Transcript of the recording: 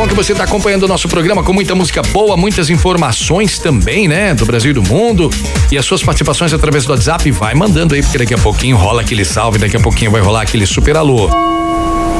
bom que você está acompanhando o nosso programa com muita música boa, muitas informações também, né? Do Brasil e do mundo. E as suas participações através do WhatsApp, vai mandando aí, porque daqui a pouquinho rola aquele salve, daqui a pouquinho vai rolar aquele super alô.